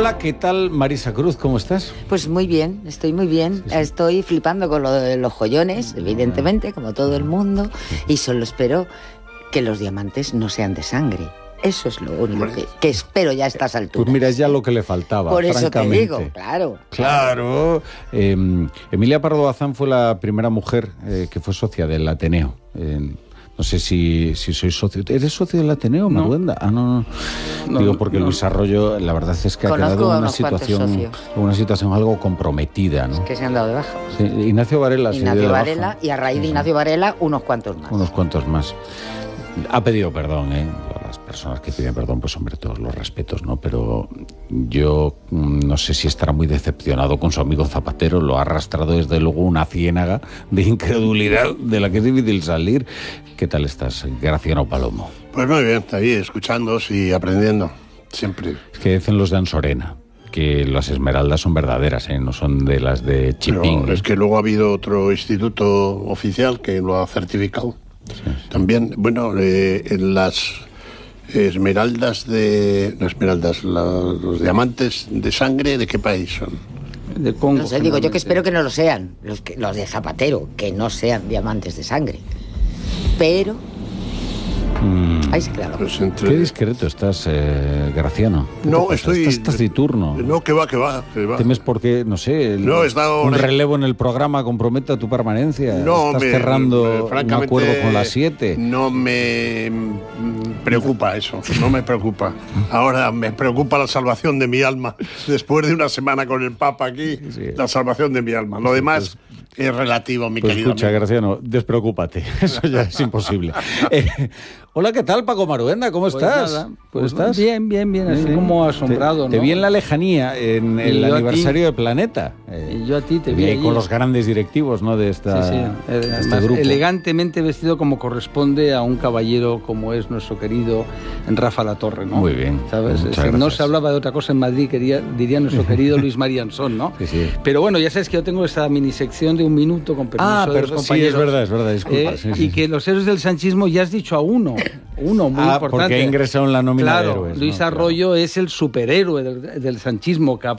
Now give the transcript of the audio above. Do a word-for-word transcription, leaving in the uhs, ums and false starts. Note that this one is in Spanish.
Hola, ¿qué tal, Marisa Cruz? ¿Cómo estás? Pues muy bien, estoy muy bien. Sí, sí. Estoy flipando con lo de los joyones, evidentemente, como todo el mundo, y solo espero que los diamantes no sean de sangre. Eso es lo único que, que espero ya a estas alturas. Pues mira, es ya lo que le faltaba, Por eso francamente. te digo, claro. Claro. Eh, Emilia Pardo Bazán fue la primera mujer eh, que fue socia del Ateneo. Eh, no sé si, si soy socio. ¿Eres socio del Ateneo, Maruenda? No. Ah, no, no. no Digo, porque no. Luis Arroyo, la verdad es que ha Conozco quedado una situación, una situación algo comprometida, ¿no? Es que se han dado de baja. Sí, Ignacio Varela. Ignacio se dio Varela, de baja. Y a raíz de Ignacio Varela, unos cuantos más. Unos cuantos más. Ha pedido perdón, ¿eh? Las personas que piden perdón, pues hombre, todos los respetos, ¿no? Pero yo no sé si estará muy decepcionado con su amigo Zapatero. Lo ha arrastrado desde luego una ciénaga de incredulidad de la que es difícil salir. ¿Qué tal estás, Graciano Palomo? Pues muy bien, ahí escuchándos y aprendiendo, siempre. Es que dicen los de Ansorena que las esmeraldas son verdaderas, ¿eh? No son de las de Chipín. Pero es que luego ha habido otro instituto oficial que lo ha certificado. Sí, sí. También, bueno, eh, en las esmeraldas de... No esmeraldas, la, los diamantes de sangre, ¿de qué país son? De Congo. No sé, digo yo que espero que no lo sean, los, que, los de Zapatero, que no sean diamantes de sangre. Pero... Mm. Ahí se queda. Pues entre... Qué discreto estás, eh, Graciano. No, estoy... Estás taciturno. No, que va, que va, que va. ¿Temes porque, no sé, el, no, estado... un relevo en el programa comprometa tu permanencia? No, ¿Estás me, cerrando me, un acuerdo con las siete? No me preocupa eso, no me preocupa. Ahora me preocupa la salvación de mi alma. Después de una semana con el Papa aquí, sí. La salvación de mi alma. Lo demás... Pues, es relativo, mi pues querido escucha, amigo. Graciano, despreocúpate. Eso ya es imposible. Eh, hola, ¿qué tal, Paco Maruenda? ¿Cómo pues estás? Nada, ¿Cómo pues estás? Bien, bien, bien, así bien, como asombrado, te, ¿no? Te vi en la lejanía, en y el aniversario de Planeta. Eh, y yo a ti te, te vi ahí allí. Con los grandes directivos, ¿no? De, esta, sí, sí. de este Además, grupo. Elegantemente vestido como corresponde a un caballero como es nuestro querido Rafa Latorre, ¿no? Muy bien. ¿Sabes? Es que no se hablaba de otra cosa en Madrid, quería, diría nuestro querido Luis Mariansón, ¿no? Sí, sí. Pero bueno, ya sabes que yo tengo esta minisección de un minuto con permiso ah, de pero los compañeros. Sí, es verdad, es verdad, disculpa. Eh, sí, sí, y sí. que los héroes del sanchismo ya has dicho a uno, uno muy ah, importante. porque ha ingresado en la nómina claro, de héroes. Luis ¿no? Arroyo claro. es el superhéroe del, del sanchismo,